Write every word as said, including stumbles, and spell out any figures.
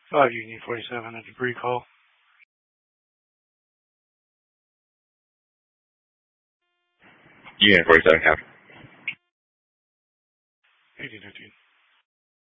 five Union forty-seven, a debris call. Union forty-seven, copy. eighteen fifteen.